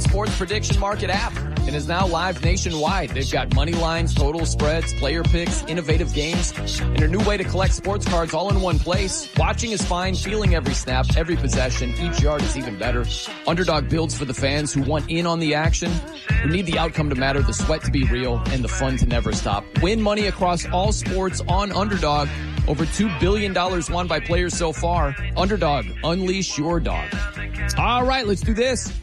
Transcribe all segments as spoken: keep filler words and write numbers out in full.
one sports prediction market app and is now live nationwide. They've got money lines, total spreads, player picks, innovative games, and a new way to collect sports cards all in one place. Watching is fine, feeling every snap, every possession, each yard is even better. Underdog builds for the fans who want in on the action, who need the outcome to matter, the sweat to be real, and the fun to never stop. Win money across all sports on Underdog. Over two billion dollars won by players so far. Underdog, unleash your dog. All right, let's do this.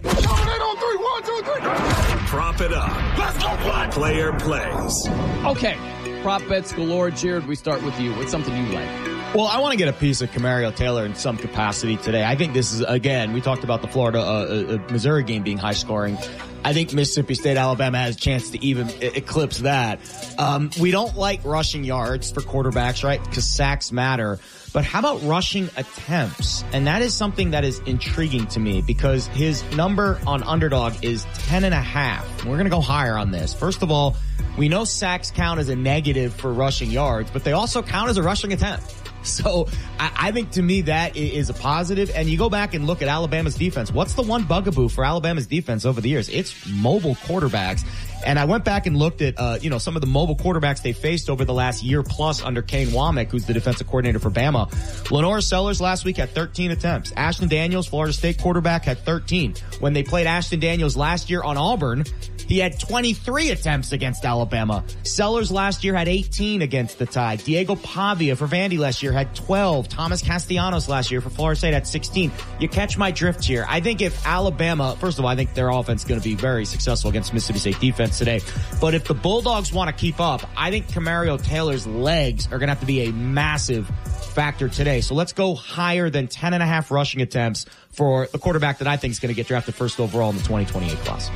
Prop it up. Let's go play. Player plays. Okay, prop bets galore. Jared, we start with you. What's something you like? Well, I want to get a piece of Camario Taylor in some capacity today. I think this is, again, we talked about the Florida, uh, uh, Missouri game being high scoring. I think Mississippi State, Alabama has a chance to even eclipse that. Um, we don't like rushing yards for quarterbacks, right? Because sacks matter. But how about rushing attempts? And that is something that is intriguing to me because his number on Underdog is ten and a half. We're going to go higher on this. First of all, we know sacks count as a negative for rushing yards, but they also count as a rushing attempt. So I, I think to me that is a positive. And you go back and look at Alabama's defense. What's the one bugaboo for Alabama's defense over the years? It's mobile quarterbacks. And I went back and looked at, uh, you know, some of the mobile quarterbacks they faced over the last year plus under Kane Womack, who's the defensive coordinator for Bama. Lenore Sellers last week had thirteen attempts. Ashton Daniels, Florida State quarterback, had thirteen. When they played Ashton Daniels last year on Auburn, he had twenty-three attempts against Alabama. Sellers last year had eighteen against the Tide. Diego Pavia for Vandy last year had twelve. Thomas Castellanos last year for Florida State had sixteen. You catch my drift here. I think if Alabama, first of all, I think their offense is going to be very successful against Mississippi State defense today. But if the Bulldogs want to keep up, I think Camario Taylor's legs are going to have to be a massive factor today. So let's go higher than ten and a half rushing attempts for the quarterback that I think is going to get drafted first overall in the twenty twenty-eight class.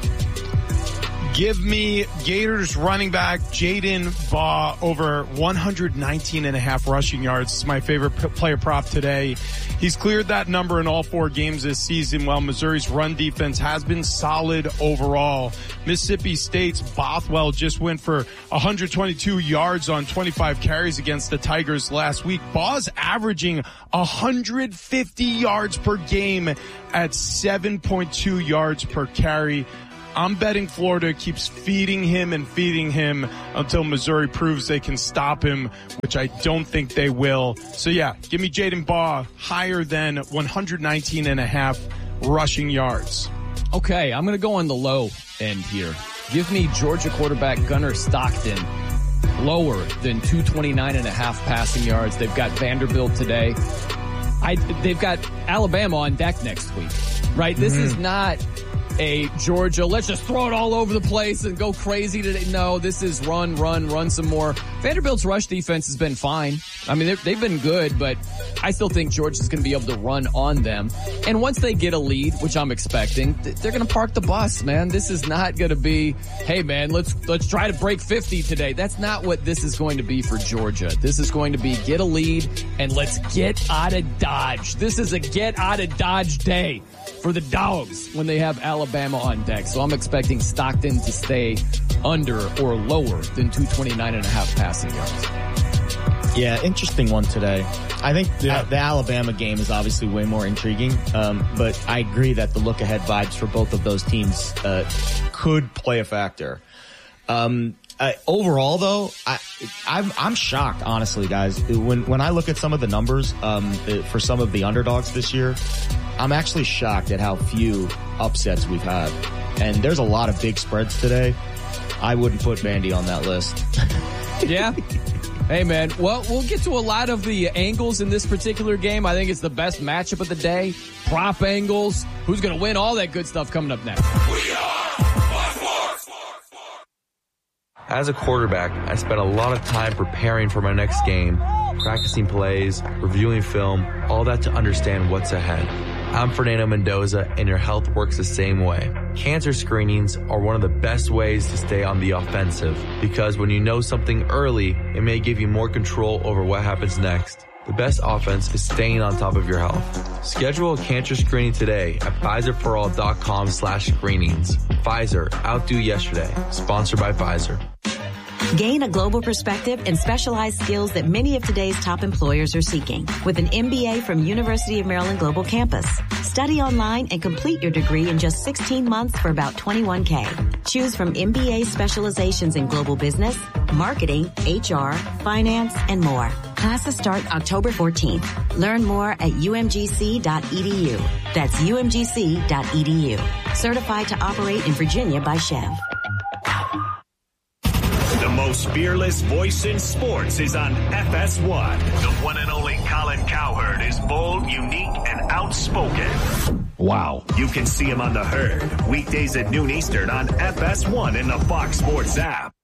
Give me Gators running back Jaden Baugh over one nineteen and a half rushing yards. It's my favorite p- player prop today. He's cleared that number in all four games this season, while Missouri's run defense has been solid overall. Mississippi State's Bothwell just went for one twenty-two yards on twenty-five carries against the Tigers last week. Baugh's averaging one fifty yards per game at seven point two yards per carry. I'm betting Florida keeps feeding him and feeding him until Missouri proves they can stop him, which I don't think they will. So yeah, give me Jaden Baugh higher than one nineteen and a half rushing yards. Okay, I'm going to go on the low end here. Give me Georgia quarterback Gunnar Stockton lower than two twenty-nine and a half passing yards. They've got Vanderbilt today. I, they've got Alabama on deck next week, right? This mm-hmm. is not a Georgia, let's just throw it all over the place and go crazy today. No, this is run, run, run some more. Vanderbilt's rush defense has been fine. I mean, they've been good, but I still think Georgia's going to be able to run on them. And once they get a lead, which I'm expecting, they're going to park the bus, man. This is not going to be, hey, man, let's let's try to break fifty today. That's not what this is going to be for Georgia. This is going to be get a lead and let's get out of Dodge. This is a get out of Dodge day for the Dogs when they have Alabama on deck. So I'm expecting Stockton to stay under or lower than two twenty-nine and a half passing yards. Yeah, interesting one today. I think yeah. the, the Alabama game is obviously way more intriguing, um, but I agree that the look-ahead vibes for both of those teams uh, could play a factor. Um, uh, overall, though, I, I'm, I'm shocked, honestly, guys. When when I look at some of the numbers um, for some of the underdogs this year, I'm actually shocked at how few upsets we've had. And there's a lot of big spreads today. I wouldn't put Vandy on that list. Yeah. Hey, man. Well, we'll get to a lot of the angles in this particular game. I think it's the best matchup of the day. Prop angles. Who's going to win? All that good stuff coming up next. We are Sports. As a quarterback, I spent a lot of time preparing for my next game, practicing plays, reviewing film, all that to understand what's ahead. I'm Fernando Mendoza, and your health works the same way. Cancer screenings are one of the best ways to stay on the offensive, because when you know something early, it may give you more control over what happens next. The best offense is staying on top of your health. Schedule a cancer screening today at Pfizer-for-all.com slash screenings. Pfizer, outdo yesterday. Sponsored by Pfizer. Gain a global perspective and specialized skills that many of today's top employers are seeking with an M B A from University of Maryland Global Campus. Study online and complete your degree in just sixteen months for about twenty-one K. Choose from M B A specializations in global business, marketing, H R, finance, and more. Classes start October fourteenth. Learn more at U M G C dot E D U. That's U M G C dot E D U. Certified to operate in Virginia by Chev. The most fearless voice in sports is on F S one. The one and only Colin Cowherd is bold, unique, and outspoken. Wow. You can see him on The Herd, weekdays at noon Eastern on F S one in the Fox Sports app.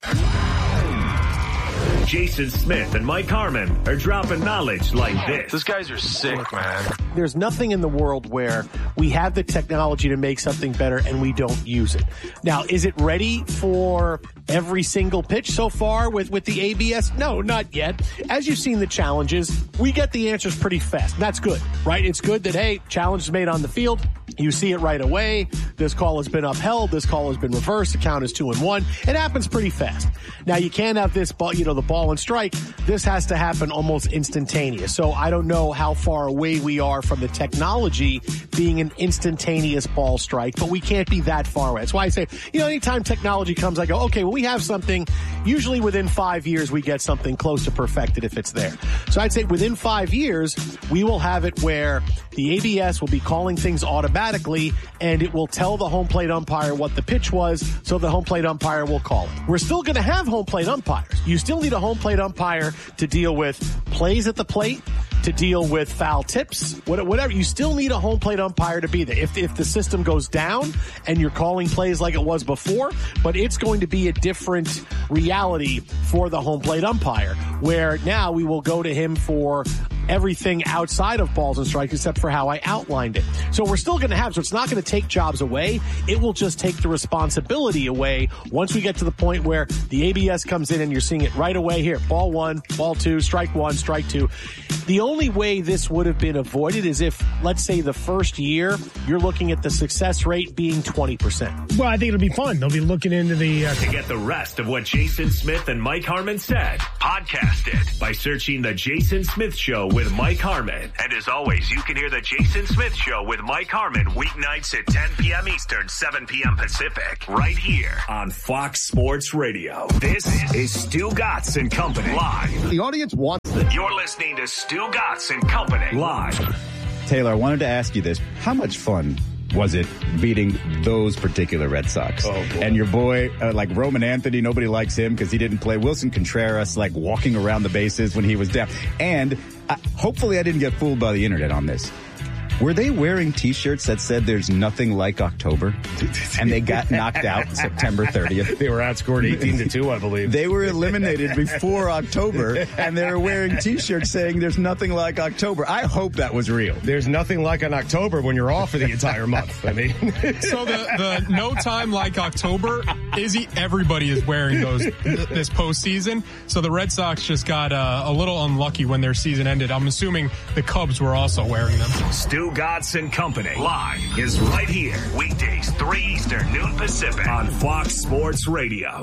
Jason Smith and Mike Harmon are dropping knowledge like this. Those guys are sick, man. There's nothing in the world where we have the technology to make something better and we don't use it. Now, is it ready for every single pitch so far with, with the A B S? No, not yet. As you've seen the challenges, we get the answers pretty fast. That's good, right? It's good that, hey, challenge is made on the field. You see it right away. This call has been upheld. This call has been reversed. The count is two and one. It happens pretty fast. Now, you can't have this ball, you know, the ball and strike. This has to happen almost instantaneous. So I don't know how far away we are from the technology being an instantaneous ball strike, but we can't be that far away. That's why I say, you know, anytime technology comes, I go, okay, well, we have something. Usually within five years, we get something close to perfected if it's there. So I'd say within five years, we will have it where the A B S will be calling things automatically, and it will tell the home plate umpire what the pitch was, so the home plate umpire will call it. We're still going to have home plate umpires. You still need a home plate umpire to deal with plays at the plate, to deal with foul tips, whatever. You still need a home plate umpire to be there. If, if the system goes down and you're calling plays like it was before, but it's going to be a different reality for the home plate umpire, where now we will go to him for everything outside of balls and strikes except for how I outlined it. So we're still going to have, so it's not going to take jobs away. It will just take the responsibility away once we get to the point where the A B S comes in and you're seeing it right away here. Ball one, ball two, strike one, strike two. The only way this would have been avoided is if, let's say, the first year, you're looking at the success rate being twenty percent. Well, I think it'll be fun. They'll be looking into the... Uh... To get the rest of what Jason Smith and Mike Harmon said, podcast it by searching The Jason Smith Show with Mike Harmon. And as always, you can hear The Jason Smith Show with Mike Harmon weeknights at ten p.m. Eastern, seven p.m. Pacific, right here on Fox Sports Radio. This is Stu Gatz and Company live. The audience wants it. You're listening to Stu Gatz and Company live. Taylor, I wanted to ask you this. How much fun was it beating those particular Red Sox? Oh, and your boy, uh, like Roman Anthony, nobody likes him because he didn't play. Wilson Contreras, like walking around the bases when he was down. And uh, hopefully I didn't get fooled by the internet on this. Were they wearing T-shirts that said there's nothing like October? And they got knocked out September thirtieth. They were outscored eighteen to two, I believe. They were eliminated before October, and they were wearing T-shirts saying there's nothing like October. I hope that was real. There's nothing like an October when you're off for the entire month. I mean, so the, the no time like October, Izzy, everybody is wearing those this postseason. So the Red Sox just got uh, a little unlucky when their season ended. I'm assuming the Cubs were also wearing them. Stu Gatz and Company live is right here. Weekdays, three Eastern, noon Pacific on Fox Sports Radio.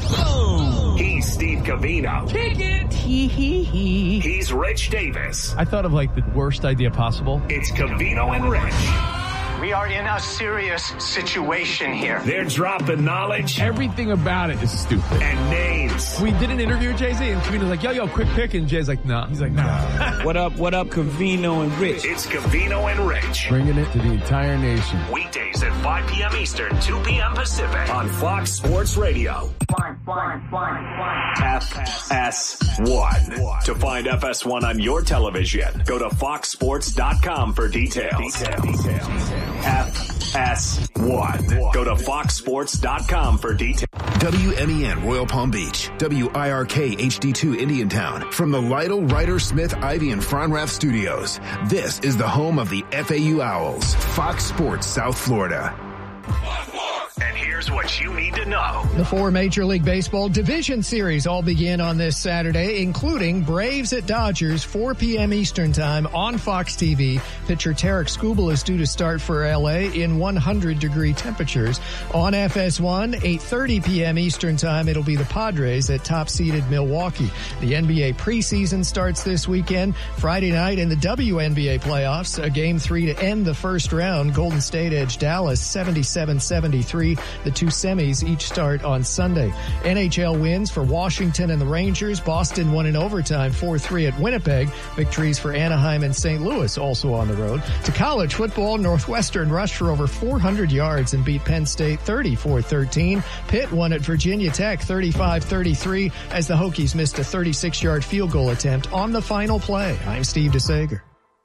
Oh. He's Steve Covino. Kick it. Hee hee hee. He's Rich Davis. I thought of like the worst idea possible. It's Covino and Rich. We are in a serious situation here. They're dropping knowledge. Everything about it is stupid. And names. We did an interview with Jay-Z, and Covino's like, yo, yo, quick pick. And Jay's like, nah. He's like, nah. What up, what up, Covino and Rich? It's Covino and Rich. Bringing it to the entire nation. Weekdays at five p.m. Eastern, two p.m. Pacific on Fox Sports Radio. Fine, fine, fine, fine. F S one. To find F S one on your television, go to fox sports dot com for details. Detail. Detail. F S one. Go to fox sports dot com for details. W M E N Royal Palm Beach, W I R K H D two Indiantown. From the Lytle, Ryder, Smith, Ivy, and Fronrath Studios, this is the home of the F A U Owls, Fox Sports South Florida. And And here's what you need to know. The four Major League Baseball division series all begin on this Saturday, including Braves at Dodgers, four p.m. Eastern Time on Fox T V. Pitcher Tarek Skubal is due to start for L A in one hundred degree temperatures. On F S one, eight thirty p.m. Eastern Time, it'll be the Padres at top-seeded Milwaukee. The N B A preseason starts this weekend. Friday night in the W N B A playoffs, a game three to end the first round. Golden State edged Dallas seventy-seven seventy-three. The two semis each start on Sunday. N H L wins for Washington and the Rangers. Boston won in overtime four three at Winnipeg. Victories for Anaheim and Saint Louis also on the road. To college football, Northwestern rushed for over four hundred yards and beat Penn State thirty-four thirteen. Pitt won at Virginia Tech thirty-five thirty-three as the Hokies missed a thirty-six yard field goal attempt on the final play. I'm Steve DeSager.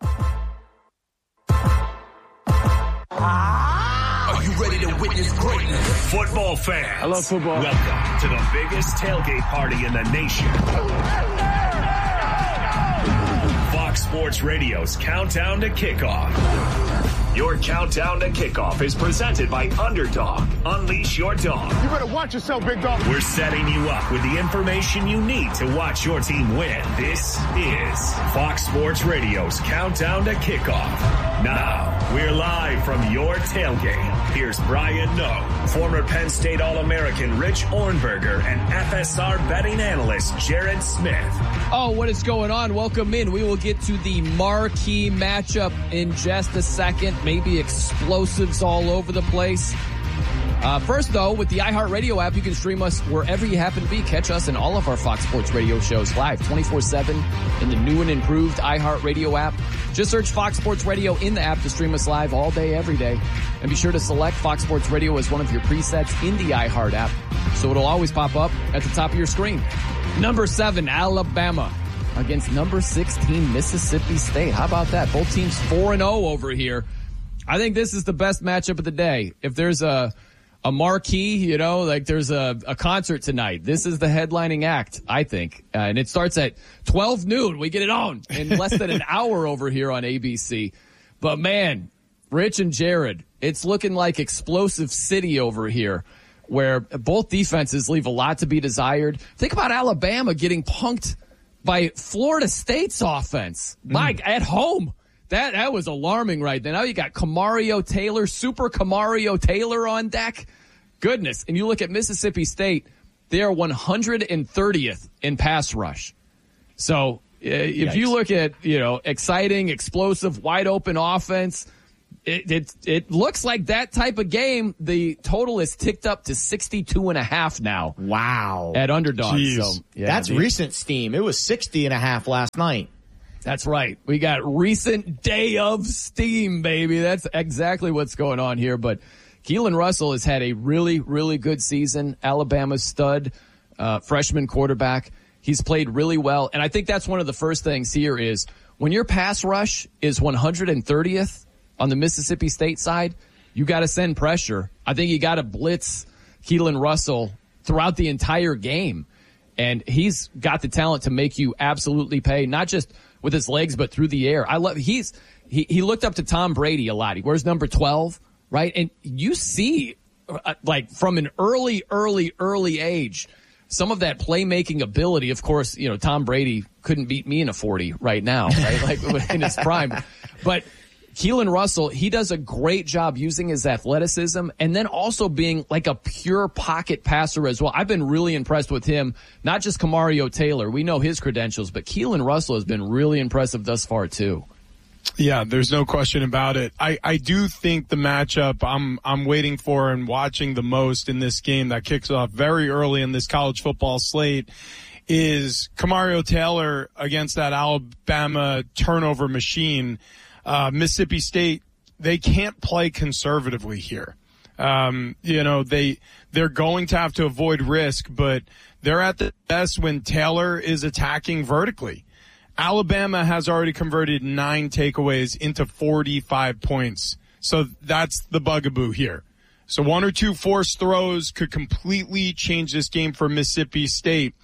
Are you ready to witness greatness? Football fans. I love football. Welcome to the biggest tailgate party in the nation. Fox Sports Radio's Countdown to Kickoff. Your Countdown to Kickoff is presented by Underdog. Unleash your dog. You better watch yourself, big dog. We're setting you up with the information you need to watch your team win. This is Fox Sports Radio's Countdown to Kickoff. Now, we're live from your tailgate. Here's Brian Noe, former Penn State All-American Rich Ornberger, and F S R betting analyst Jared Smith. Oh, what is going on? Welcome in. We will get to the marquee matchup in just a second. Maybe explosives all over the place. Uh, first, though, with the iHeartRadio app, you can stream us wherever you happen to be. Catch us in all of our Fox Sports Radio shows live twenty-four seven in the new and improved iHeartRadio app. Just search Fox Sports Radio in the app to stream us live all day, every day. And be sure to select Fox Sports Radio as one of your presets in the iHeart app, so it'll always pop up at the top of your screen. Number seven, Alabama against number sixteen, Mississippi State. How about that? Both teams four and oh over here. I think this is the best matchup of the day. If there's a a marquee, you know, like there's a, a concert tonight, this is the headlining act, I think. Uh, and it starts at twelve noon. We get it on in less than an hour over here on A B C. But, man, Rich and Jared, it's looking like explosive city over here, where both defenses leave a lot to be desired. Think about Alabama getting punked by Florida State's offense, mm. like at home. That that was alarming right there. Now you got Camario Taylor, Super Camario Taylor on deck. Goodness. And you look at Mississippi State, they are one hundred thirtieth in pass rush. So uh, if Yikes. you look at, you know, exciting, explosive, wide open offense, it, it it looks like that type of game. The total is ticked up to sixty-two and a half now. Wow. At Underdog. Jeez. So yeah, that's the, recent steam. It was sixty and a half last night. That's right. We got recent day of steam, baby. That's exactly what's going on here. But Keelan Russell has had a really, really good season. Alabama's stud, uh, freshman quarterback. He's played really well. And I think that's one of the first things here is when your pass rush is one hundred thirtieth on the Mississippi State side, you got to send pressure. I think you got to blitz Keelan Russell throughout the entire game. And he's got the talent to make you absolutely pay, not just with his legs, but through the air. I love, he's, he, he looked up to Tom Brady a lot. He wears number twelve, right? And you see, uh, like from an early, early, early age, some of that playmaking ability. Of course, you know, Tom Brady couldn't beat me in a forty right now, right? Like in his prime. But Keelan Russell, he does a great job using his athleticism and then also being like a pure pocket passer as well. I've been really impressed with him, not just Camario Taylor. We know his credentials, but Keelan Russell has been really impressive thus far too. Yeah, there's no question about it. I, I do think the matchup I'm I'm waiting for and watching the most in this game that kicks off very early in this college football slate is Camario Taylor against that Alabama turnover machine. Uh, Mississippi State, they can't play conservatively here. Um, you know, they, they're going to have to avoid risk, but they're at the best when Taylor is attacking vertically. Alabama has already converted nine takeaways into forty-five points. So that's the bugaboo here. So one or two forced throws could completely change this game for Mississippi State.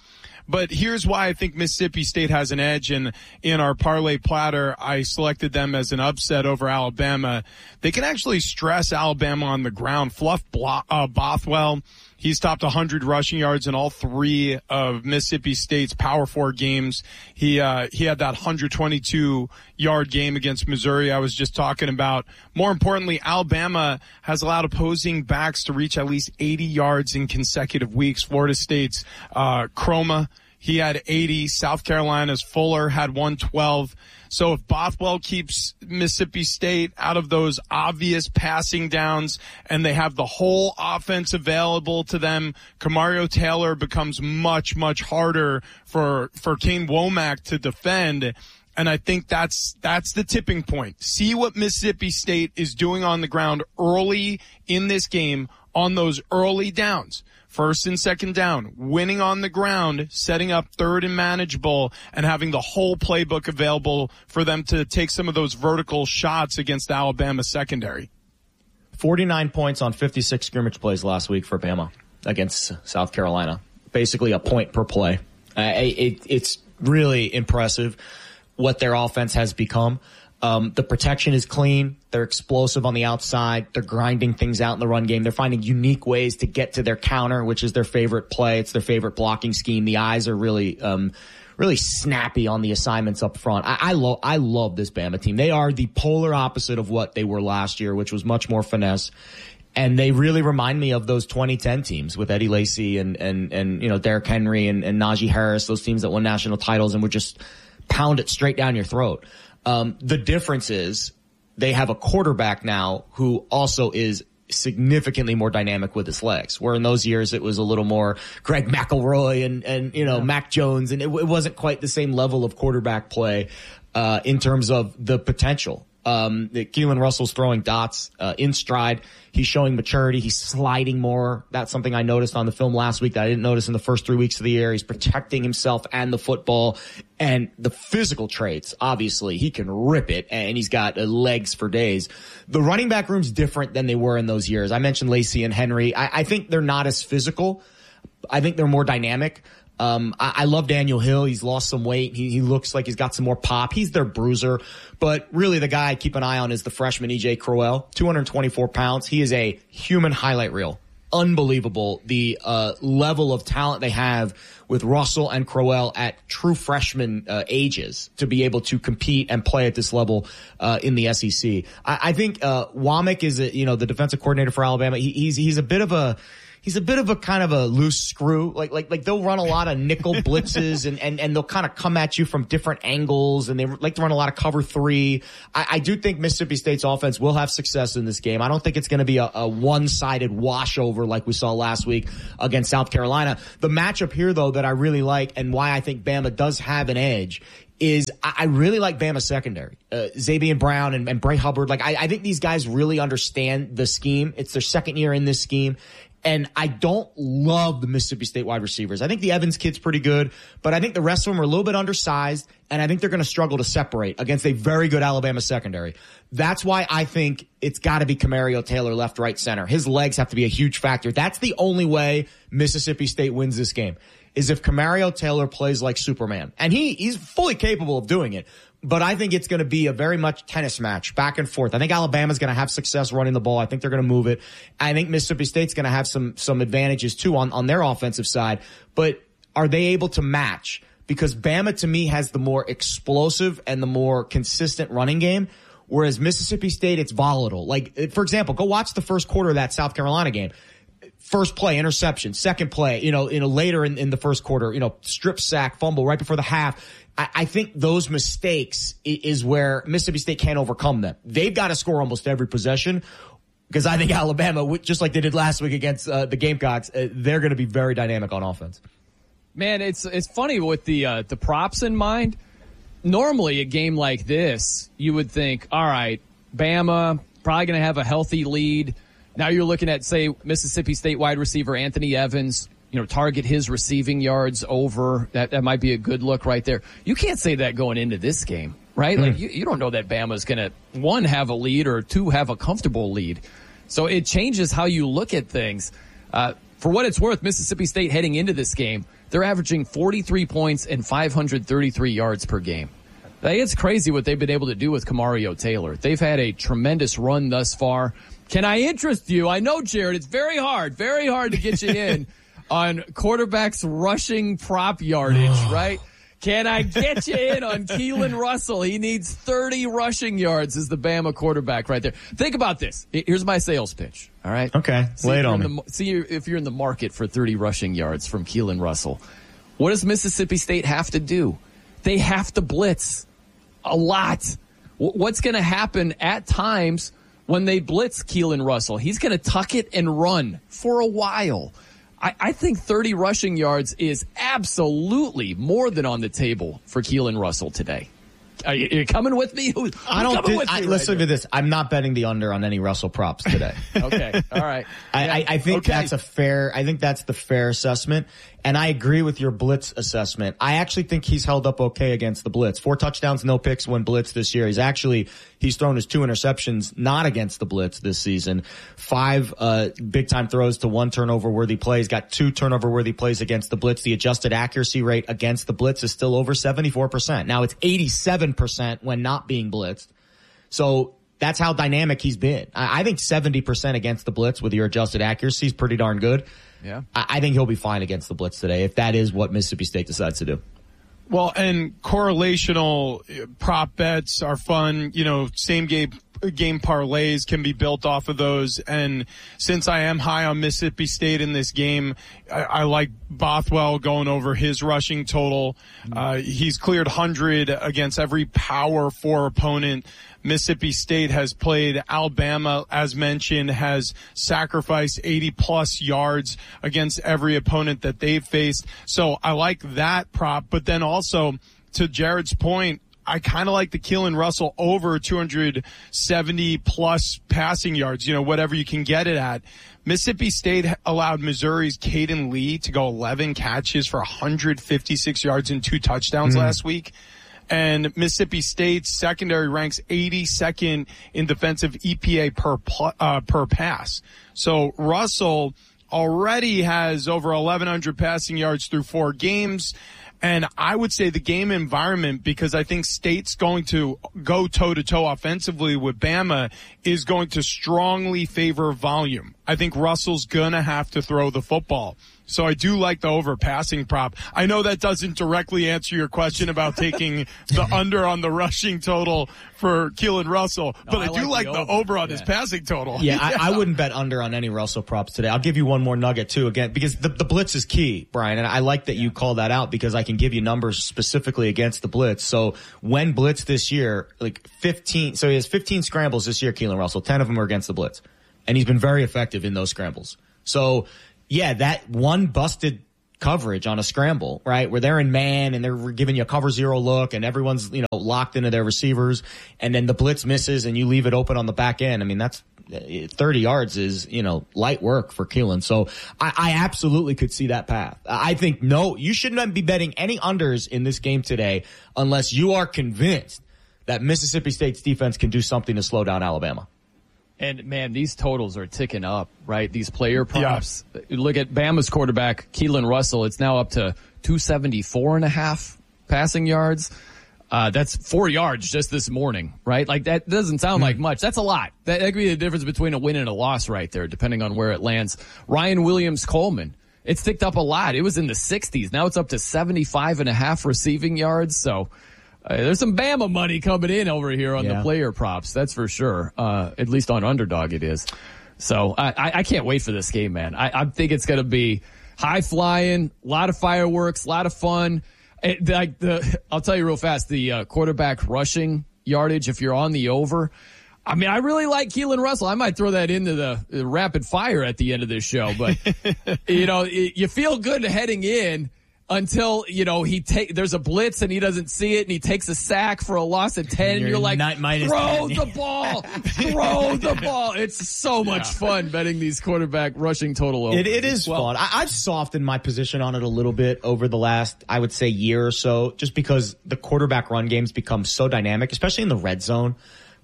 But here's why I think Mississippi State has an edge. And in our parlay platter, I selected them as an upset over Alabama. They can actually stress Alabama on the ground. Fluff Blo- uh, Bothwell, he's topped one hundred rushing yards in all three of Mississippi State's Power Four games. He uh, he had that one hundred twenty-two yard game against Missouri I was just talking about. More importantly, Alabama has allowed opposing backs to reach at least eighty yards in consecutive weeks. Florida State's uh, Chroma, he had eighty. South Carolina's Fuller had one twelve. So if Bothwell keeps Mississippi State out of those obvious passing downs and they have the whole offense available to them, Kamario Taylor becomes much, much harder for, for Kane Womack to defend. And I think that's, that's the tipping point. See what Mississippi State is doing on the ground early in this game on those early downs. First and second down, winning on the ground, setting up third and manageable, and having the whole playbook available for them to take some of those vertical shots against Alabama secondary. forty-nine points on fifty-six scrimmage plays last week for Bama against South Carolina. Basically a point per play. Uh, it, it's really impressive what their offense has become. Um, the protection is clean. They're explosive on the outside. They're grinding things out in the run game. They're finding unique ways to get to their counter, which is their favorite play. It's their favorite blocking scheme. The eyes are really, um, really snappy on the assignments up front. I, I love, I love this Bama team. They are the polar opposite of what they were last year, which was much more finesse. And they really remind me of those twenty ten teams with Eddie Lacy and, and, and, you know, Derrick Henry and, and Najee Harris, those teams that won national titles and would just pound it straight down your throat. Um, the difference is they have a quarterback now who also is significantly more dynamic with his legs, where in those years it was a little more Greg McElroy and, and, you know, yeah. Mac Jones, and it, it wasn't quite the same level of quarterback play, uh, in terms of the potential. Um, Keelan Russell's throwing dots, uh, in stride. He's showing maturity. He's sliding more. That's something I noticed on the film last week that I didn't notice in the first three weeks of the year. He's protecting himself and the football and the physical traits. Obviously, he can rip it and he's got uh, legs for days. The running back room's different than they were in those years. I mentioned Lacy and Henry. I, I think they're not as physical. I think they're more dynamic. Um, I, I love Daniel Hill. He's lost some weight. He, he looks like he's got some more pop. He's their bruiser. But really the guy I keep an eye on is the freshman E J Crowell, two hundred twenty-four pounds. He is a human highlight reel. Unbelievable. The, uh, level of talent they have with Russell and Crowell at true freshman, uh, ages to be able to compete and play at this level, uh, in the S E C. I, I think, uh, Womack is a, you know, the defensive coordinator for Alabama. He, he's, he's a bit of a, He's a bit of a kind of a loose screw. Like, like, like they'll run a lot of nickel blitzes and, and, and they'll kind of come at you from different angles, and they like to run a lot of cover three. I, I do think Mississippi State's offense will have success in this game. I don't think it's going to be a, a one-sided washover like we saw last week against South Carolina. The matchup here, though, that I really like and why I think Bama does have an edge is I really like Bama's secondary. Uh, Xavier Brown and, and Bray Hubbard. Like, I, I think these guys really understand the scheme. It's their second year in this scheme. And I don't love the Mississippi State wide receivers. I think the Evans kid's pretty good, but I think the rest of them are a little bit undersized, and I think they're going to struggle to separate against a very good Alabama secondary. That's why I think it's got to be Kamario Taylor left, right, center. His legs have to be a huge factor. That's the only way Mississippi State wins this game, is if Kamario Taylor plays like Superman. And he he's fully capable of doing it. But I think it's going to be a very much tennis match, back and forth. I think Alabama's going to have success running the ball. I think they're going to move it. I think Mississippi State's going to have some some advantages, too, on, on their offensive side. But are they able to match? Because Bama, to me, has the more explosive and the more consistent running game, whereas Mississippi State, it's volatile. Like, for example, go watch the first quarter of that South Carolina game. First play, interception. Second play, you know, you know, later in, in the first quarter, you know, strip sack, fumble right before the half. I, I think those mistakes is where Mississippi State can't overcome them. They've got to score almost every possession, because I think Alabama, just like they did last week against uh, the Gamecocks, uh, they're going to be very dynamic on offense. Man, it's it's funny with the uh, the props in mind. Normally, a game like this, you would think, all right, Bama probably going to have a healthy lead. Now you're looking at, say, Mississippi State wide receiver Anthony Evans, you know, target his receiving yards over. That that might be a good look right there. You can't say that going into this game, right? Mm. Like, you, you don't know that Bama's going to, one, have a lead, or two, have a comfortable lead. So it changes how you look at things. Uh, for what it's worth, Mississippi State heading into this game, they're averaging forty-three points and five hundred thirty-three yards per game. It's crazy what they've been able to do with Camario Taylor. They've had a tremendous run thus far. Can I interest you? I know, Jared, it's very hard, very hard to get you in on quarterbacks rushing prop yardage, right? Can I get you in on Keelan Russell? He needs thirty rushing yards as the Bama quarterback right there. Think about this. Here's my sales pitch, all right? Okay, see lay it on the, me. See if you're in the market for thirty rushing yards from Keelan Russell. What does Mississippi State have to do? They have to blitz a lot. What's going to happen at times when they blitz Keelan Russell? He's going to tuck it and run for a while. I, I think thirty rushing yards is absolutely more than on the table for Keelan Russell today. Are you, are you coming with me? Who's, who's I don't. Think, I, right listen to this. I'm not betting the under on any Russell props today. Okay, all right. I, yeah. I, I think okay. that's a fair. I think that's the fair assessment, and I agree with your blitz assessment. I actually think he's held up okay against the blitz. Four touchdowns, no picks when blitz this year. He's actually he's thrown his two interceptions not against the blitz this season. Five uh big time throws to one turnover worthy plays. Got two turnover worthy plays against the blitz. The adjusted accuracy rate against the blitz is still over seventy-four percent. Now it's eighty-seven percent when not being blitzed. So that's how dynamic he's been. I, I think seventy percent against the blitz with your adjusted accuracy is pretty darn good. Yeah. I, I think he'll be fine against the blitz today if that is what Mississippi State decides to do. Well, and correlational prop bets are fun. You know, same game game parlays can be built off of those. And since I am high on Mississippi State in this game, I, I like Bothwell going over his rushing total. Uh, he's cleared one hundred against every Power Four opponent. Mississippi State has played Alabama, as mentioned, has sacrificed eighty plus yards against every opponent that they've faced. So I like that prop. But then also, to Jared's point, I kind of like the Keelan Russell over two hundred seventy plus passing yards, you know, whatever you can get it at. Mississippi State allowed Missouri's Caden Lee to go eleven catches for one hundred fifty-six yards and two touchdowns mm-hmm. last week. And Mississippi State's secondary ranks eighty-second in defensive E P A per uh, per pass. So Russell already has over eleven hundred passing yards through four games. And I would say the game environment, because I think State's going to go toe-to-toe offensively with Bama, is going to strongly favor volume. I think Russell's going to have to throw the football. So I do like the over passing prop. I know that doesn't directly answer your question about taking the under on the rushing total for Keelan Russell, but no, I, I do like, like the over, the over on yeah. his passing total. Yeah, yeah. I, I wouldn't bet under on any Russell props today. I'll give you one more nugget too, again, because the, the blitz is key, Brian, and I like that yeah. you call that out because I can give you numbers specifically against the blitz. So when blitz this year, like fifteen, so he has fifteen scrambles this year, Keelan Russell, ten of them are against the blitz, and he's been very effective in those scrambles. So yeah, that one busted coverage on a scramble, right, where they're in man and they're giving you a cover zero look and everyone's, you know, locked into their receivers, and then the blitz misses and you leave it open on the back end. I mean, that's thirty yards is, you know, light work for Keelan. So I, I absolutely could see that path. I think no, you shouldn't be betting any unders in this game today unless you are convinced that Mississippi State's defense can do something to slow down Alabama. And, man, these totals are ticking up, right? These player props. Yeah. Look at Bama's quarterback, Keelan Russell. It's now up to two seventy-four and a half passing yards. Uh, that's four yards just this morning, right? Like, that doesn't sound like much. That's a lot. That, that could be the difference between a win and a loss right there, depending on where it lands. Ryan Williams-Coleman, it's ticked up a lot. It was in the sixties. Now it's up to seventy-five and a half receiving yards. So, Uh, there's some Bama money coming in over here on yeah. the player props. That's for sure. Uh, at least on Underdog it is. So I, I, I can't wait for this game, man. I, I think it's going to be high flying, a lot of fireworks, a lot of fun. It, like the, I'll tell you real fast, the uh, quarterback rushing yardage, if you're on the over, I mean, I really like Keelan Russell. I might throw that into the, the rapid fire at the end of this show, but you know, it, you feel good heading in. Until, you know, he take there's a blitz and he doesn't see it and he takes a sack for a loss of ten. And you're, you're like, throw the ball, throw the ball. It's so much yeah. fun betting these quarterback rushing total over. It, it is well. fun. I, I've softened my position on it a little bit over the last, I would say, year or so, just because the quarterback run games become so dynamic, especially in the red zone.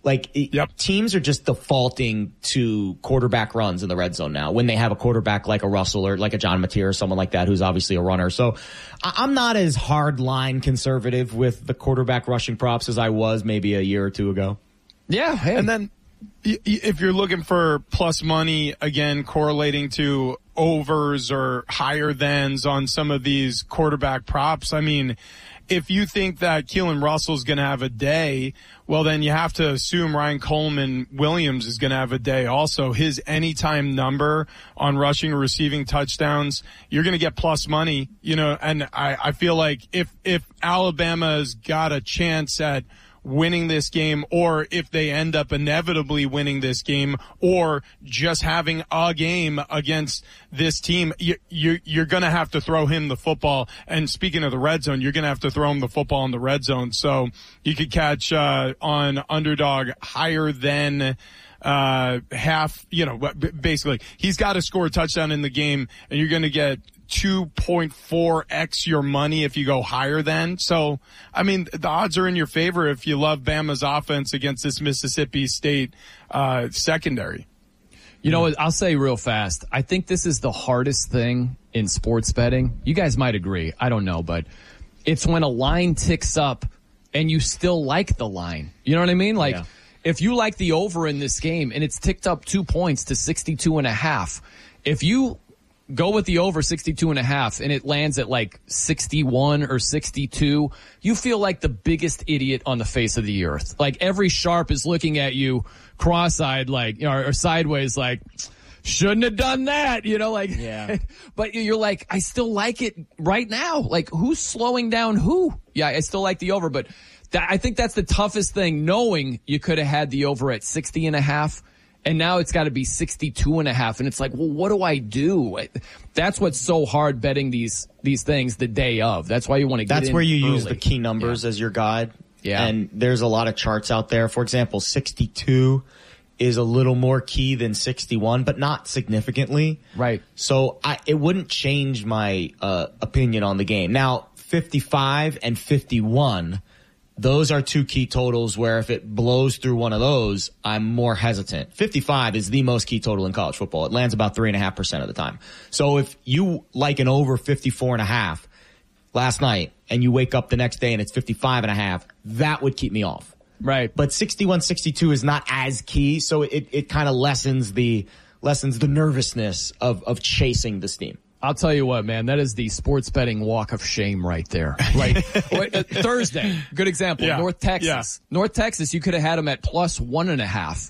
Like yep. teams are just defaulting to quarterback runs in the red zone now when they have a quarterback like a Russell or like a John Mateer or someone like that who's obviously a runner. So I'm not as hard line conservative with the quarterback rushing props as I was maybe a year or two ago. Yeah. Hey. And then if you're looking for plus money, again, correlating to overs or higher thans on some of these quarterback props, I mean, if you think that Keelan Russell's going to have a day, well, then you have to assume Ryan Coleman Williams is going to have a day also. His anytime number on rushing or receiving touchdowns, you're going to get plus money, you know, and I, I feel like if, if Alabama's got a chance at winning this game, or if they end up inevitably winning this game, or just having a game against this team, you, you, you're going to have to throw him the football. And speaking of the red zone, you're going to have to throw him the football in the red zone. So you could catch uh, on underdog higher than uh half, you know, basically he's got to score a touchdown in the game, and you're going to get two point four x your money if you go higher than. So, I mean, the odds are in your favor if you love Bama's offense against this Mississippi State uh secondary. You know what? I'll say real fast. I think this is the hardest thing in sports betting. You guys might agree. I don't know, but it's when a line ticks up and you still like the line. You know what I mean? Like, yeah. If you like the over in this game and it's ticked up two points to sixty-two and a half, if you go with the over sixty-two and a half and it lands at like sixty-one or sixty-two, you feel like the biggest idiot on the face of the earth. Like every sharp is looking at you cross-eyed, like, you know, or sideways, like, shouldn't have done that, you know, like, yeah. But you're like, I still like it right now. Like, who's slowing down who? Yeah, I still like the over, but that, I think that's the toughest thing, knowing you could have had the over at sixty and a half. And now it's got to be sixty-two and a half. And it's like, well, what do I do? That's what's so hard betting these, these things the day of. That's why you want to get That's in where you early. Use the key numbers yeah. as your guide. Yeah. And there's a lot of charts out there. For example, sixty-two is a little more key than sixty-one, but not significantly. Right. So I, it wouldn't change my, uh, opinion on the game. Now, fifty-five and fifty-one, those are two key totals where if it blows through one of those, I'm more hesitant. fifty-five is the most key total in college football. It lands about three and a half percent of the time. So if you like an over fifty-four and a half last night and you wake up the next day and it's fifty-five and a half, that would keep me off. Right. But sixty-one, sixty-two is not as key. So it, it kind of lessens the, lessens the nervousness of, of chasing the steam. I'll tell you what, man, that is the sports betting walk of shame right there. Like Thursday, good example. Yeah, North Texas, yeah. North Texas, you could have had them at plus one and a half.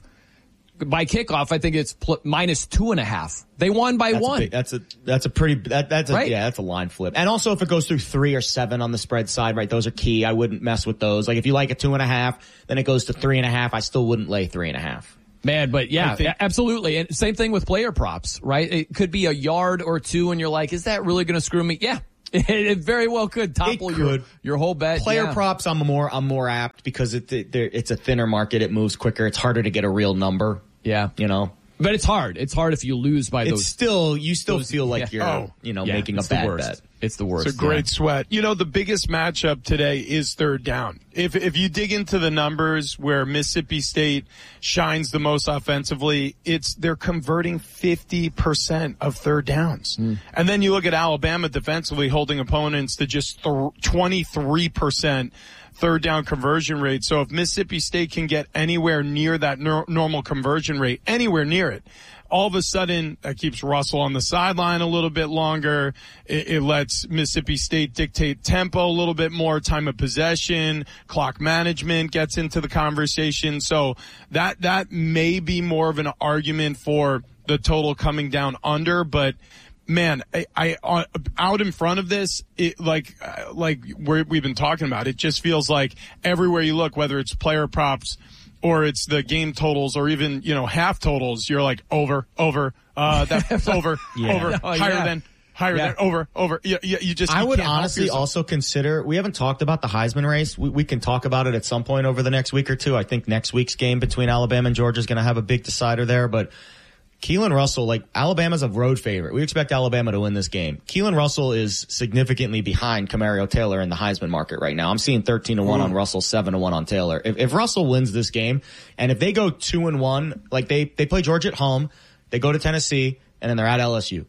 By kickoff, I think it's pl- minus two and a half. They won by that's one. A big, that's a that's a pretty that, that's a, right? yeah that's a line flip. And also if it goes through three or seven on the spread side, right? Those are key. I wouldn't mess with those. Like if you like a two and a half, then it goes to three and a half. I still wouldn't lay three and a half. Man, but yeah, think, absolutely. And same thing with player props, right? It could be a yard or two and you're like, is that really going to screw me? Yeah. It very well could topple it your could. your whole bet. Player yeah. props, I'm more I'm more apt because it, it it's a thinner market. It moves quicker. It's harder to get a real number. Yeah, you know. But it's hard. It's hard if you lose by it's those. Still, you still those, feel like yeah. you're, oh, you know, yeah, making a bad bet. It's the worst. It's a great yeah. sweat. You know, the biggest matchup today is third down. If if you dig into the numbers where Mississippi State shines the most offensively, it's they're converting fifty percent of third downs. Mm. And then you look at Alabama defensively holding opponents to just th- twenty-three percent third down conversion rate. So if Mississippi State can get anywhere near that nor- normal conversion rate, anywhere near it, all of a sudden, that keeps Russell on the sideline a little bit longer. It, it lets Mississippi State dictate tempo a little bit more, time of possession, clock management gets into the conversation. So that that may be more of an argument for the total coming down under, but man, I, I uh, out in front of this, it, like uh, like we're, we've been talking about, it just feels like everywhere you look, whether it's player props or it's the game totals or even, you know, half totals, you're like over, over, uh, that's over, yeah. over, oh, higher yeah. than, higher yeah. than, over, over. You, you, you just, I you would can't honestly also consider, we haven't talked about the Heisman race. We, we can talk about it at some point over the next week or two. I think next week's game between Alabama and Georgia is going to have a big decider there, but Keelan Russell, like Alabama's a road favorite. We expect Alabama to win this game. Keelan Russell is significantly behind Camario Taylor in the Heisman market right now. I'm seeing thirteen to one on Russell, seven to one on Taylor. If, if Russell wins this game, and if they go two and one, like they, they play Georgia at home, they go to Tennessee, and then they're at L S U.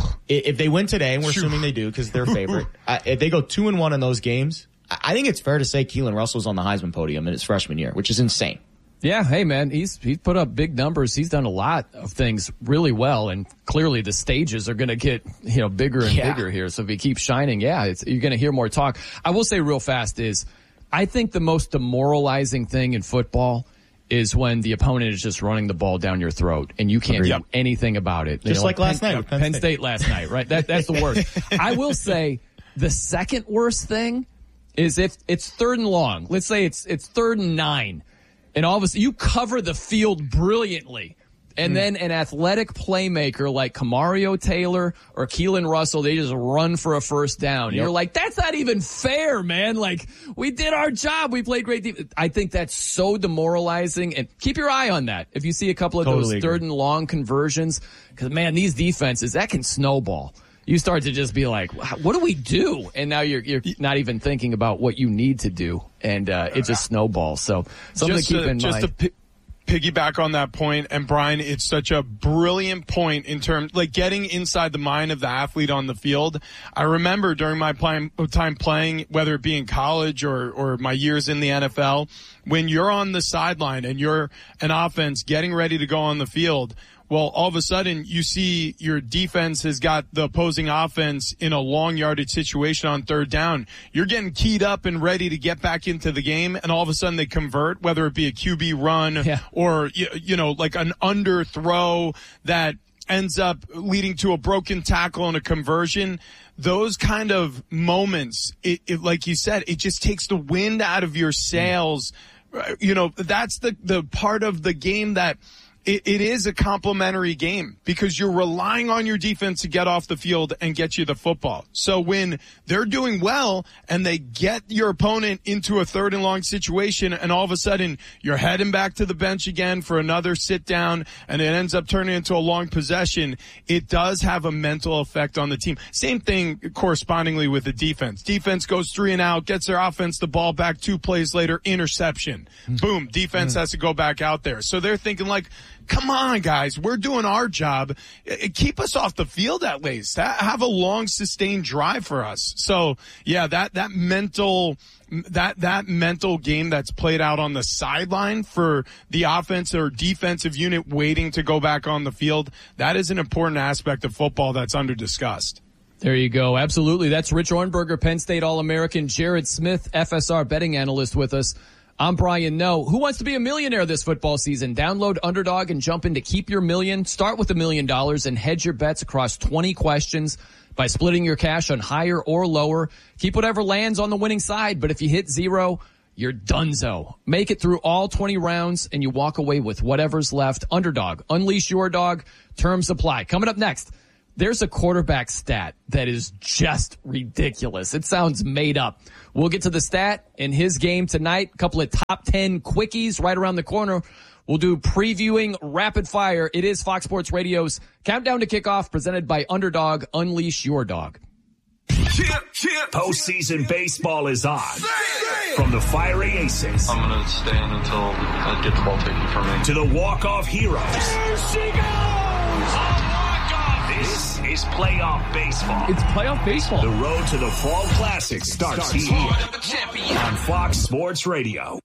If they win today, and we're assuming they do because they're favorite, if they go two and one in those games, I think it's fair to say Keelan Russell's on the Heisman podium in his freshman year, which is insane. Yeah, hey man, he's he's put up big numbers. He's done a lot of things really well, and clearly the stages are going to get you know bigger and yeah. bigger here. So if he keeps shining, yeah, it's, you're going to hear more talk. I will say real fast is, I think the most demoralizing thing in football is when the opponent is just running the ball down your throat and you can't yep. do anything about it. Just you know, like, like last Penn, night, with Penn, Penn State. State last night, right? That that's the worst. I will say the second worst thing is if it's third and long. Let's say it's it's third and nine. And all of a sudden, you cover the field brilliantly. And mm. then an athletic playmaker like Camario Taylor or Keelan Russell, they just run for a first down. Yep. You're like, that's not even fair, man. Like, we did our job. We played great defense. I think that's so demoralizing. And keep your eye on that. If you see a couple of totally those third agree. and long conversions, because, man, these defenses, that can snowball. You start to just be like, what do we do? And now you're you're not even thinking about what you need to do, and uh, it just snowballs. So something just to keep to, in just mind. To p- piggyback on that point, and Brian, it's such a brilliant point in terms, like getting inside the mind of the athlete on the field. I remember during my time, time playing, whether it be in college or, or my years in the N F L, when you're on the sideline and you're an offense getting ready to go on the field, well, all of a sudden you see your defense has got the opposing offense in a long yardage situation on third down. You're getting keyed up and ready to get back into the game, and all of a sudden they convert, whether it be a Q B run yeah. or, you know, like an under throw that ends up leading to a broken tackle and a conversion. Those kind of moments, it, it, like you said, it just takes the wind out of your sails. Mm. You know, that's the, the part of the game that It, it is a complementary game because you're relying on your defense to get off the field and get you the football. So when they're doing well and they get your opponent into a third and long situation and all of a sudden you're heading back to the bench again for another sit down and it ends up turning into a long possession, it does have a mental effect on the team. Same thing correspondingly with the defense. Defense goes three and out, gets their offense the ball back two plays later, interception. Mm. Boom, defense mm. has to go back out there. So they're thinking like, come on, guys, we're doing our job. Keep us off the field at least. Have a long, sustained drive for us. So, yeah, that, that mental, that, that mental game that's played out on the sideline for the offense or defensive unit waiting to go back on the field, that is an important aspect of football that's under discussed. There you go. Absolutely. That's Rich Ornberger, Penn State All-American, Jared Smith, F S R betting analyst with us. I'm Brian Noe. Who wants to be a millionaire this football season? Download Underdog and jump in to keep your million. Start with a million dollars and hedge your bets across twenty questions by splitting your cash on higher or lower. Keep whatever lands on the winning side, but if you hit zero, you're donezo. Make it through all twenty rounds and you walk away with whatever's left. Underdog. Unleash your dog. Terms apply. Coming up next, there's a quarterback stat that is just ridiculous. It sounds made up. We'll get to the stat in his game tonight. A couple of top ten quickies right around the corner. We'll do previewing rapid fire. It is Fox Sports Radio's Countdown to Kickoff presented by Underdog. Unleash your dog. Postseason baseball is on. From the fiery aces. I'm going to stand until I get the ball taken from me. To the walk-off heroes. There she goes! This is playoff baseball. It's playoff baseball. The road to the Fall Classic starts here on Fox Sports Radio.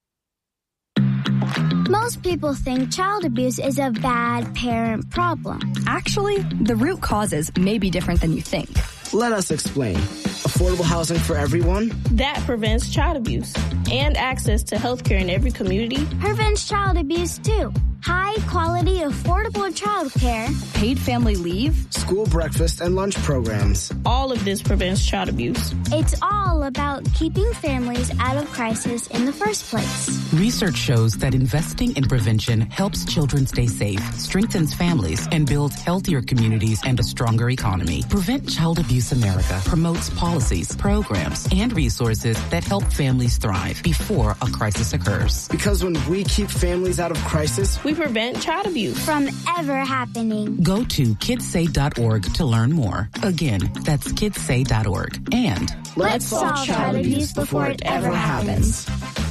Most people think child abuse is a bad parent problem. Actually, the root causes may be different than you think. Let us explain. Affordable housing for everyone? That prevents child abuse. And access to health care in every community. Prevents child abuse, too. High quality, affordable child care. Paid family leave. School breakfast and lunch programs. All of this prevents child abuse. It's all about keeping families out of crisis in the first place. Research shows that investing in prevention helps children stay safe, strengthens families, and builds healthier communities and a stronger economy. Prevent Child Abuse America promotes policies, programs, and resources that help families thrive before a crisis occurs. Because when we keep families out of crisis, we we prevent child abuse from ever happening. Go to kids say dot org to learn more. Again, that's kids say dot org. And let's solve child abuse before it ever happens.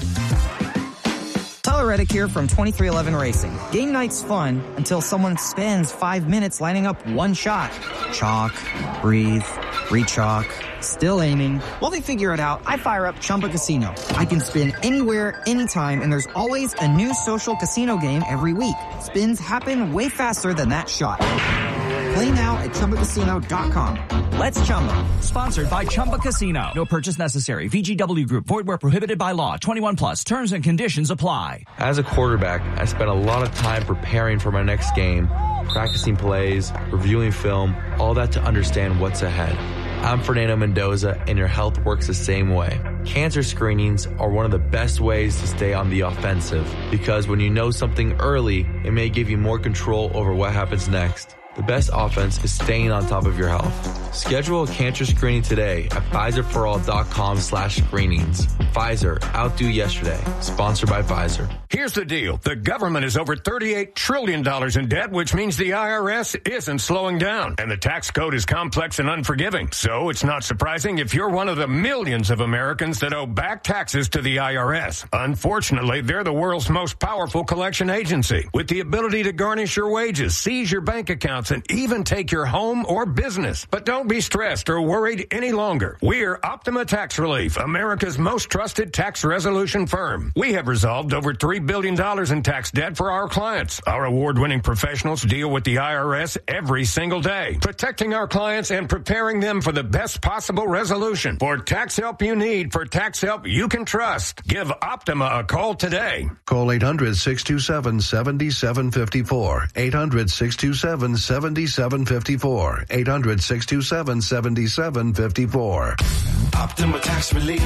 Tyler Reddick here from twenty-three eleven Racing. Game night's fun until someone spends five minutes lining up one shot. Chalk, breathe, re-chalk, still aiming. While they figure it out, I fire up Chumba Casino. I can spin anywhere, anytime, and there's always a new social casino game every week. Spins happen way faster than that shot. Play now at Chumba Casino dot com. Let's Chumba. Sponsored by Chumba Casino. No purchase necessary. V G W Group. Void where prohibited by law. twenty-one plus. Terms and conditions apply. As a quarterback, I spent a lot of time preparing for my next game, practicing plays, reviewing film, all that to understand what's ahead. I'm Fernando Mendoza, and your health works the same way. Cancer screenings are one of the best ways to stay on the offensive, because when you know something early, it may give you more control over what happens next. The best offense is staying on top of your health. Schedule a cancer screening today at Pfizer for all dot com slash screenings. Pfizer, outdo yesterday. Sponsored by Pfizer. Here's the deal. The government is over thirty-eight trillion dollars in debt, which means the I R S isn't slowing down. And the tax code is complex and unforgiving. So it's not surprising if you're one of the millions of Americans that owe back taxes to the I R S. Unfortunately, they're the world's most powerful collection agency, with the ability to garnish your wages, seize your bank accounts, and even take your home or business. But don't be stressed or worried any longer. We're Optima Tax Relief, America's most trusted tax resolution firm. We have resolved over three billion dollars in tax debt for our clients. Our award-winning professionals deal with the I R S every single day, protecting our clients and preparing them for the best possible resolution. For tax help you need, for tax help you can trust, give Optima a call today. Call eight hundred, six two seven, seven seven five four. eight hundred, six two seven, seven seven five four. eight hundred, six two seven, seven seven five four. Optima Tax Relief.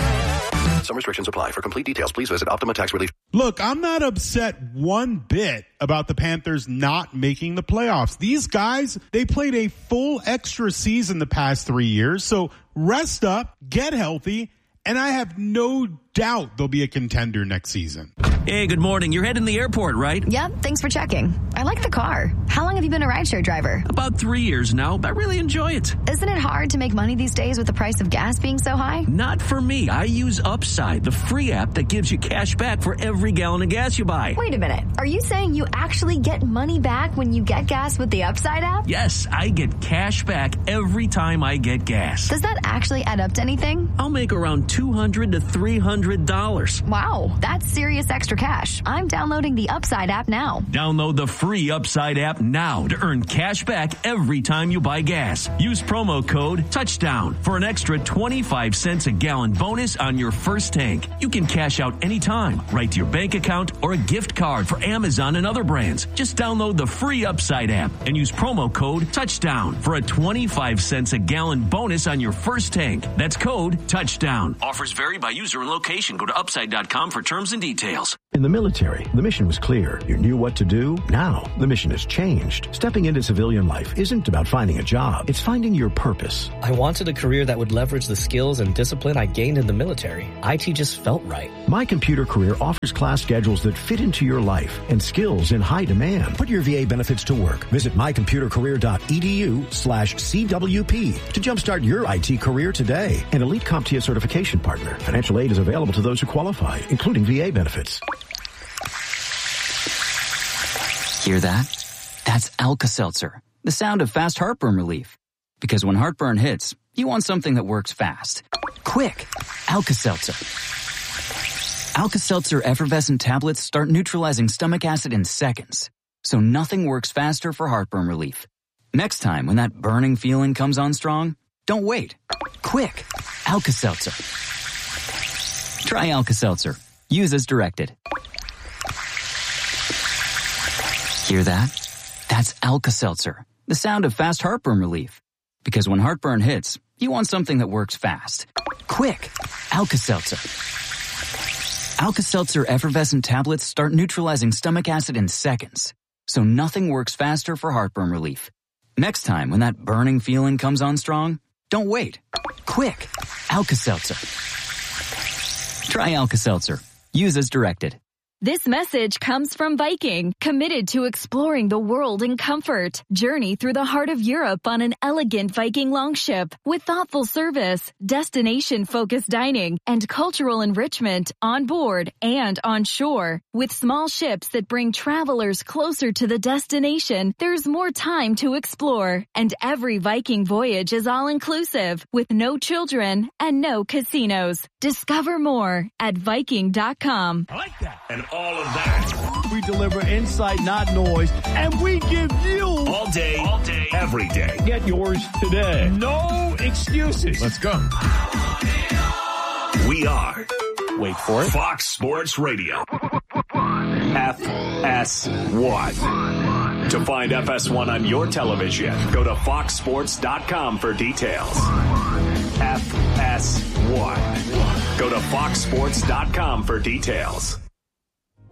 Some restrictions apply. For complete details, please visit Optima Tax Relief. Look, I'm not upset one bit about the Panthers not making the playoffs. These guys, they played a full extra season the past three years. So rest up, get healthy, and I have no doubt they'll be a contender next season. Hey, good morning. You're heading to the airport, right? Yep, thanks for checking. I like the car. How long have you been a rideshare driver? About three years now, but I really enjoy it. Isn't it hard to make money these days with the price of gas being so high? Not for me. I use Upside, the free app that gives you cash back for every gallon of gas you buy. Wait a minute. Are you saying you actually get money back when you get gas with the Upside app? Yes, I get cash back every time I get gas. Does that actually add up to anything? I'll make around two hundred to three hundred dollars. Wow, that's serious extra cash. I'm downloading the Upside app now. Download the free Upside app now to earn cash back every time you buy gas. Use promo code TOUCHDOWN for an extra twenty-five cents a gallon bonus on your first tank. You can cash out anytime, right to your bank account or a gift card for Amazon and other brands. Just download the free Upside app and use promo code TOUCHDOWN for a twenty-five cents a gallon bonus on your first tank. That's code TOUCHDOWN. Offers vary by user and location. Go to upside dot com for terms and details. In the military, the mission was clear. You knew what to do. Now, the mission has changed. Stepping into civilian life isn't about finding a job. It's finding your purpose. I wanted a career that would leverage the skills and discipline I gained in the military. I T just felt right. My Computer Career offers class schedules that fit into your life and skills in high demand. Put your V A benefits to work. Visit my computer career dot e d u slash C W P to jumpstart your I T career today. An Elite CompTIA certification partner. Financial aid is available to those who qualify, including V A benefits. Hear that? That's Alka-Seltzer, the sound of fast heartburn relief. Because when heartburn hits, you want something that works fast. Quick! Alka-Seltzer. Alka-Seltzer effervescent tablets start neutralizing stomach acid in seconds. So nothing works faster for heartburn relief. Next time when that burning feeling comes on strong, don't wait. Quick! Alka-Seltzer. Try Alka-Seltzer. Use as directed. Hear that? That's Alka-Seltzer, the sound of fast heartburn relief. Because when heartburn hits, you want something that works fast. Quick! Alka-Seltzer. Alka-Seltzer effervescent tablets start neutralizing stomach acid in seconds. So nothing works faster for heartburn relief. Next time when that burning feeling comes on strong, don't wait. Quick! Alka-Seltzer. Try Alka-Seltzer. Use as directed. This message comes from Viking, committed to exploring the world in comfort. Journey through the heart of Europe on an elegant Viking longship with thoughtful service, destination-focused dining, and cultural enrichment on board and on shore. With small ships that bring travelers closer to the destination, there's more time to explore. And every Viking voyage is all-inclusive, with no children and no casinos. Discover more at Viking dot com. I like that. And all of that. We deliver insight, not noise, and we give you all day, all day, every day. Get yours today. No excuses. Let's go. We are, wait for it, Fox Sports Radio. F S one. To find F S one on your television, go to fox sports dot com for details. F S one. Go to fox sports dot com for details.